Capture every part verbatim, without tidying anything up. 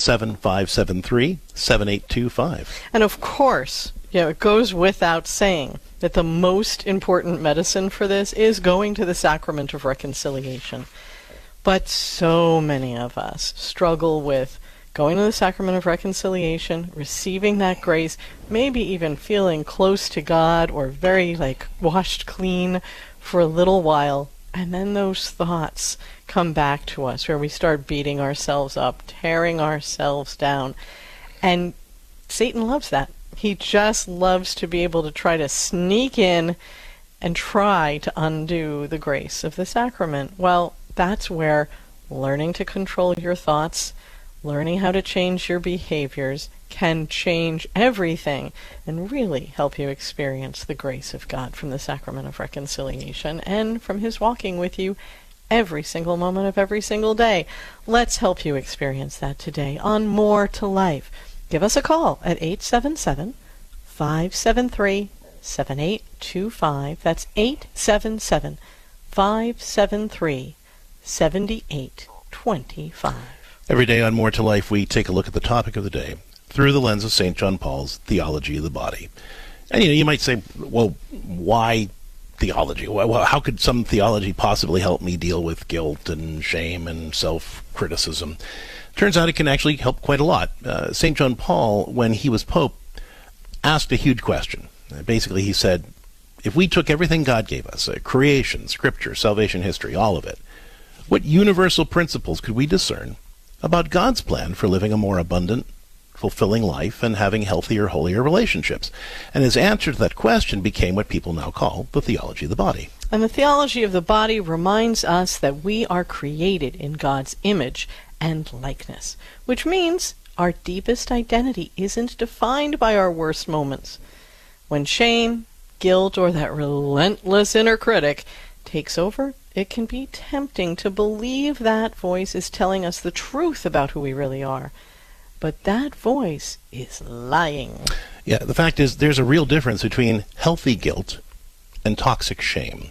seven, five seven three, seven eight two five. And of course, you know, it goes without saying that the most important medicine for this is going to the sacrament of reconciliation. But so many of us struggle with going to the sacrament of reconciliation, receiving that grace, maybe even feeling close to God or very like washed clean for a little while, and then those thoughts come back to us where we start beating ourselves up, tearing ourselves down. And Satan loves that. He just loves to be able to try to sneak in and try to undo the grace of the sacrament. Well, that's where learning to control your thoughts, learning how to change your behaviors can change everything and really help you experience the grace of God from the sacrament of reconciliation and from His walking with you every single moment of every single day. Let's help you experience that today on More to Life. Give us a call at eight seven seven, five seven three, seven eight two five. That's eight seven seven, five seven three, seven eight two five. Every day on More to Life, we take a look at the topic of the day through the lens of Saint John Paul's Theology of the Body. And you know, you might say, well, why theology? Well, how could some theology possibly help me deal with guilt and shame and self-criticism? Turns out it can actually help quite a lot. Uh, Saint John Paul, when he was Pope, asked a huge question. Uh, basically, he said, if we took everything God gave us, uh, creation, scripture, salvation history, all of it, what universal principles could we discern about God's plan for living a more abundant, fulfilling life and having healthier, holier relationships? And his answer to that question became what people now call the theology of the body. And the theology of the body reminds us that we are created in God's image and likeness, which means our deepest identity isn't defined by our worst moments. When shame, guilt, or that relentless inner critic takes over, it can be tempting to believe that voice is telling us the truth about who we really are. But that voice is lying. Yeah, the fact is there's a real difference between healthy guilt and toxic shame.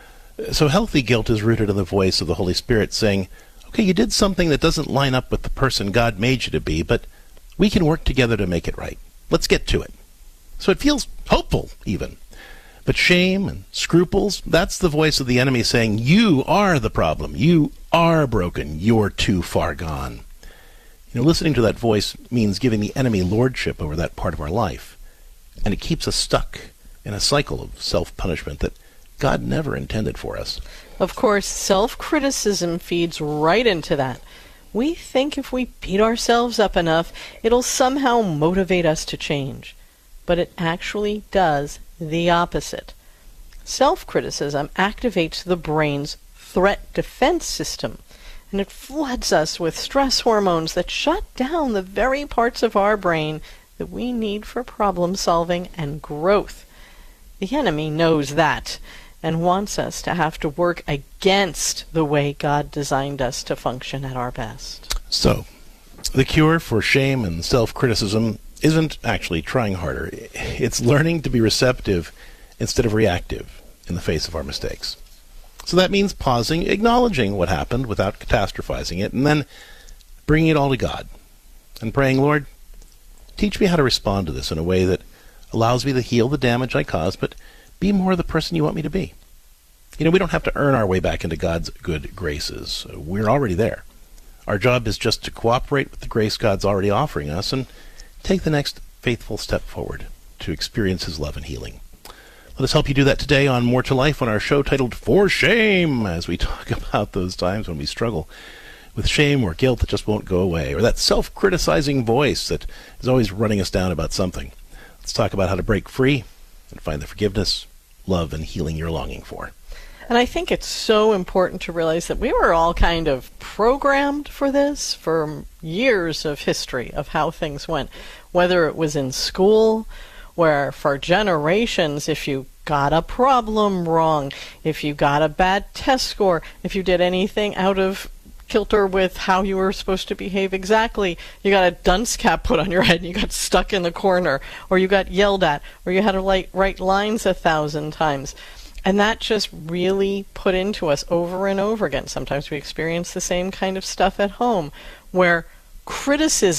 So healthy guilt is rooted in the voice of the Holy Spirit saying, okay, you did something that doesn't line up with the person God made you to be, but we can work together to make it right. Let's get to it. So it feels hopeful, even. But shame and scruples, that's the voice of the enemy saying, you are the problem. You are broken. You're too far gone. You know, listening to that voice means giving the enemy lordship over that part of our life. And it keeps us stuck in a cycle of self-punishment that God never intended for us. Of course, self-criticism feeds right into that. We think if we beat ourselves up enough, it'll somehow motivate us to change. But it actually does the opposite. Self-criticism activates the brain's threat defense system, and it floods us with stress hormones that shut down the very parts of our brain that we need for problem solving and growth. The enemy knows that and wants us to have to work against the way God designed us to function at our best. So, the cure for shame and self-criticism isn't actually trying harder. It's learning to be receptive instead of reactive in the face of our mistakes. So that means pausing, acknowledging what happened without catastrophizing it, and then bringing it all to God and praying, Lord, teach me how to respond to this in a way that allows me to heal the damage I caused, but be more the person you want me to be. You know, we don't have to earn our way back into God's good graces. We're already there. Our job is just to cooperate with the grace God's already offering us and take the next faithful step forward to experience His love and healing. Let us help you do that today on More to Life on our show titled For Shame, as we talk about those times when we struggle with shame or guilt that just won't go away, or that self-criticizing voice that is always running us down about something. Let's talk about how to break free and find the forgiveness, love, and healing you're longing for. And I think it's so important to realize that we were all kind of programmed for this for years of history of how things went, whether it was in school, where for generations, if you got a problem wrong, if you got a bad test score, if you did anything out of kilter with how you were supposed to behave exactly, you got a dunce cap put on your head and you got stuck in the corner, or you got yelled at, or you had to like, write lines a thousand times. And that just really put into us over and over again. Sometimes we experience the same kind of stuff at home, where criticism